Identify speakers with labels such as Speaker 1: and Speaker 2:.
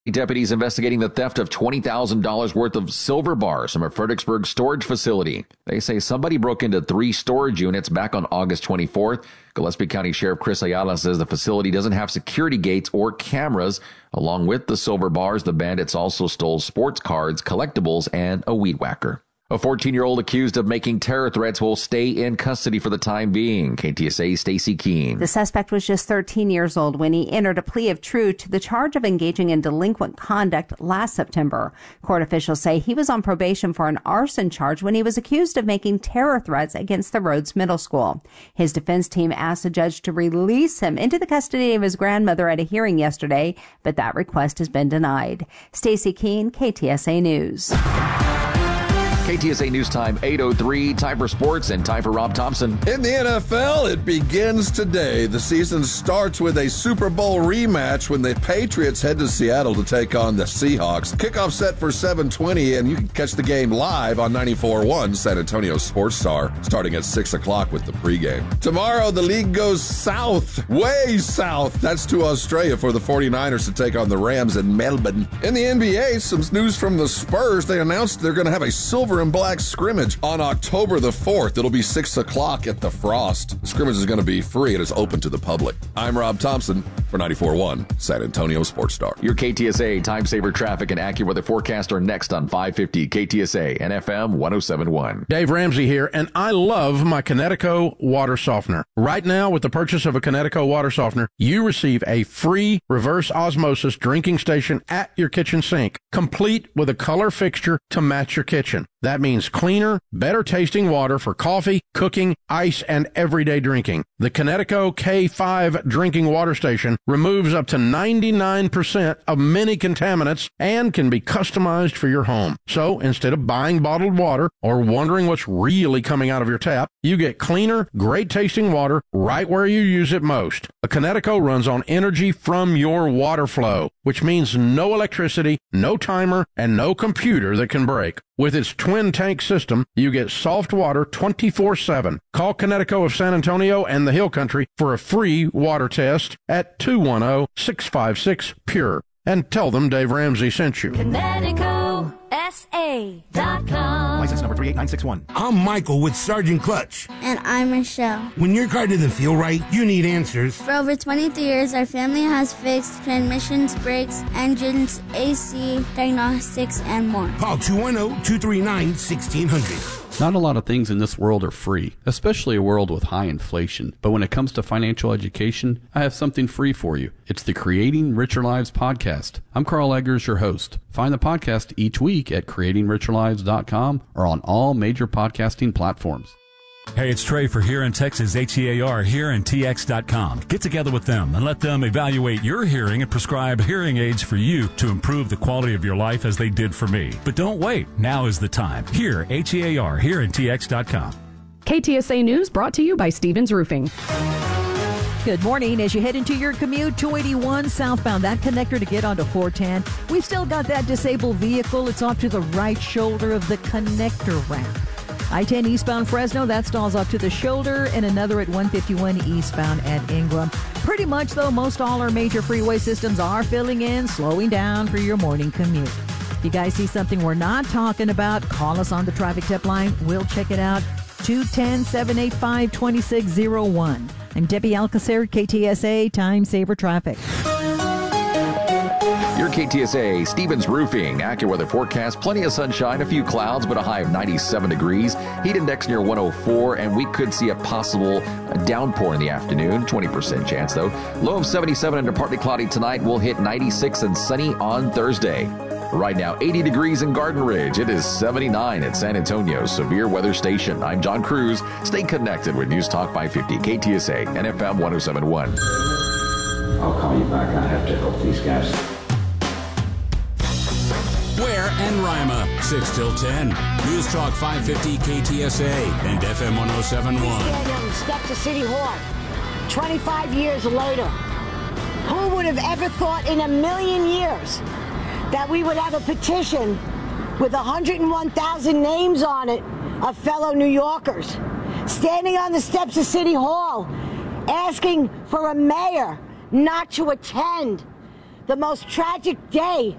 Speaker 1: Deputies investigating the theft of $20,000 worth of silver bars from a Fredericksburg storage facility. They say somebody broke into 3 storage units back on August 24th. Gillespie County Sheriff Chris Ayala says the facility doesn't have security gates or cameras. Along with the silver bars, the bandits also stole sports cards, collectibles, and a weed whacker. A 14-year-old accused of making terror threats will stay in custody for the time being. KTSA's Stacey Keene.
Speaker 2: The suspect was just 13 years old when he entered a plea of truth to the charge of engaging in delinquent conduct last September. Court officials say he was on probation for an arson charge when he was accused of making terror threats against the Rhodes Middle School. His defense team asked the judge to release him into the custody of his grandmother at a hearing yesterday, but that request has been denied. Stacey Keene, KTSA News.
Speaker 1: KTSA News Time 8:03, time for sports and time for Rob Thompson.
Speaker 3: In the NFL, it begins today. The season starts with a Super Bowl rematch when the Patriots head to Seattle to take on the Seahawks. Kickoff set for 7:20, and you can catch the game live on 94.1 San Antonio Sports Star, starting at 6 o'clock with the pregame. Tomorrow, the league goes south, way south. That's to Australia for the 49ers to take on the Rams in Melbourne. In the NBA, some news from the Spurs. They announced they're going to have a silver and black scrimmage on October the 4th. It'll be 6 o'clock at the Frost. The scrimmage is going to be free and is open to the public. I'm Rob Thompson for 94.1 San Antonio Sports Star.
Speaker 1: Your KTSA Time Saver traffic and AccuWeather forecast are next on 550 KTSA and FM 107.1.
Speaker 4: Dave Ramsey here, and I love my Kinetico water softener. Right now, with the purchase of a Kinetico water softener, you receive a free reverse osmosis drinking station at your kitchen sink, complete with a color fixture to match your kitchen. That means cleaner, better tasting water for coffee, cooking, ice, and everyday drinking. The Kinetico K5 drinking water station removes up to 99% of many contaminants and can be customized for your home. So instead of buying bottled water or wondering what's really coming out of your tap, you get cleaner, great tasting water right where you use it most. A Kinetico runs on energy from your water flow, which means no electricity, no timer, and no computer that can break. With its twin tank system, you get soft water 24/7. Call Kinetico of San Antonio and the Hill Country for a free water test at 210-656-PURE. And tell them Dave Ramsey sent you.
Speaker 5: KineticoSA.com.
Speaker 6: License number 38961.
Speaker 7: I'm Michael with Sergeant Clutch.
Speaker 8: And I'm Michelle.
Speaker 7: When your car doesn't feel right, you need answers.
Speaker 8: For over 23 years, our family has fixed transmissions, brakes, engines, AC, diagnostics, and more.
Speaker 7: Call 210-239-1600.
Speaker 9: Not a lot of things in this world are free, especially a world with high inflation. But when it comes to financial education, I have something free for you. It's the Creating Richer Lives podcast. I'm Carl Eggers, your host. Find the podcast each week at creatingricherlives.com or on all major podcasting platforms.
Speaker 10: Hey, it's Trey for Here in Texas, HEAR, HearInTX.com. Get together with them and let them evaluate your hearing and prescribe hearing aids for you to improve the quality of your life as they did for me. But don't wait. Now is the time. Here, HEAR, HearInTX.com.
Speaker 11: KTSA News brought to you by Stevens Roofing.
Speaker 12: Good morning. As you head into your commute, 281 southbound, that connector to get onto 410. We've still got that disabled vehicle. It's off to the right shoulder of the connector ramp. I-10 eastbound Fresno, that stalls up to the shoulder, and another at 151 eastbound at Ingram. Pretty much, though, most all our major freeway systems are filling in, slowing down for your morning commute. If you guys see something we're not talking about, call us on the traffic tip line. We'll check it out. 210-785-2601. I'm Debbie Alcacer, KTSA Time Saver Traffic.
Speaker 1: Your KTSA Stevens Roofing AccuWeather forecast. Plenty of sunshine, a few clouds, but a high of 97 degrees. Heat index near 104, and we could see a possible downpour in the afternoon. 20% chance, though. Low of 77 under partly cloudy tonight. We'll hit 96 and sunny on Thursday. Right now, 80 degrees in Garden Ridge. It is 79 at San Antonio's Severe Weather Station. I'm John Cruz. Stay connected with News Talk 550, KTSA, and FM 107.1.
Speaker 13: I'll call you back. I have to help these guys.
Speaker 14: Ware and Rima, 6 till 10. News Talk 550 KTSA and FM 107.1.
Speaker 15: Stand on the steps of City Hall 25 years later. Who would have ever thought in a million years that we would have a petition with 101,000 names on it of fellow New Yorkers standing on the steps of City Hall asking for a mayor not to attend the most tragic day